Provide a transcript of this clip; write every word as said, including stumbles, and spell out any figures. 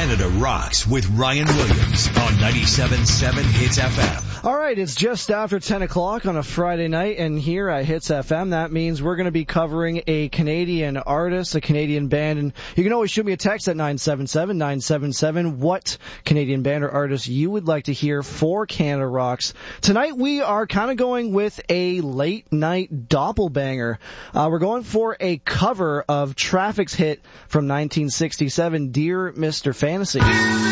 Canada Rocks with Ryan Williams on ninety-seven point seven Hits F M. All right, it's just after ten o'clock on a Friday night, and here at Hits F M, that means we're going to be covering a Canadian artist, a Canadian band, and you can always shoot me a text at nine seven seven, nine seven seven what Canadian band or artist you would like to hear for Canada Rocks. Tonight we are kind of going with a late-night doppelbanger. Uh, we're going for a cover of Traffic's hit from nineteen sixty-seven, Dear Mister Fantasy.